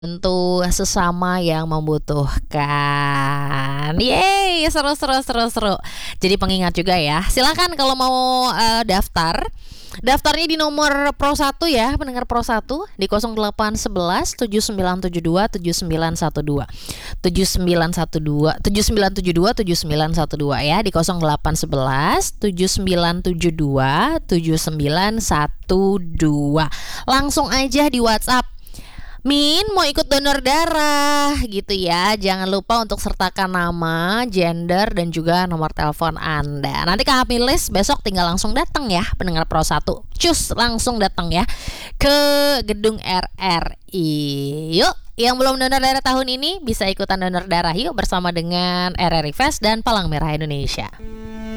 Untuk sesama yang membutuhkan. Yeay, seru seru seru seru. Jadi pengingat juga ya. Silakan kalau mau daftar. Daftarnya di nomor Pro 1 ya, pendengar Pro 1 di 0811 7972 7912. 7912 7972 7912 ya, di 0811 7972 7912. Langsung aja di WhatsApp. Min mau ikut donor darah gitu ya. Jangan lupa untuk sertakan nama, gender, dan juga nomor telepon Anda. Nanti kami list besok tinggal langsung datang ya, pendengar Pro 1. Cus, langsung datang ya ke gedung RRI. Yuk, yang belum donor darah tahun ini bisa ikutan donor darah yuk bersama dengan RRI Fest dan Palang Merah Indonesia.